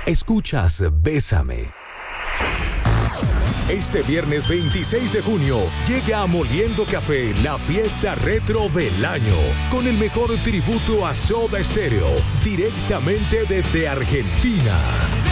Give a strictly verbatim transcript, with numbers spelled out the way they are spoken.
Escuchas Bésame. Este viernes veintiséis de junio llega a Moliendo Café la fiesta retro del año, con el mejor tributo a Soda Stereo, directamente desde Argentina.